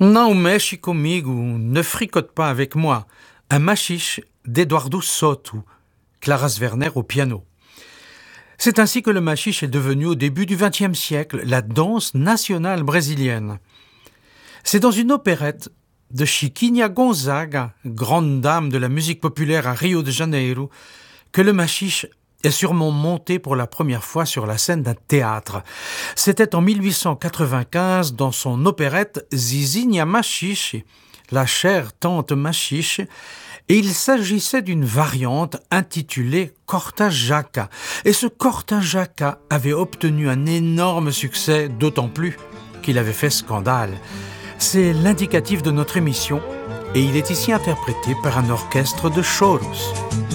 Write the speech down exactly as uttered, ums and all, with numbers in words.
Não mexe comigo, ne fricote pas avec moi. Un machiche d'Eduardo Soto, Claras Werner au piano. C'est ainsi que le machiche est devenu au début du vingtième siècle la danse nationale brésilienne. C'est dans une opérette de Chiquinha Gonzaga, grande dame de la musique populaire à Rio de Janeiro, que le machiche est sûrement monté pour la première fois sur la scène d'un théâtre. C'était en mille huit cent quatre-vingt-quinze dans son opérette Zizinha Machiche, la chère tante Machiche, et il s'agissait d'une variante intitulée Corta Jaca. Et ce Corta Jaca avait obtenu un énorme succès, d'autant plus qu'il avait fait scandale. C'est l'indicatif de notre émission et il est ici interprété par un orchestre de choros.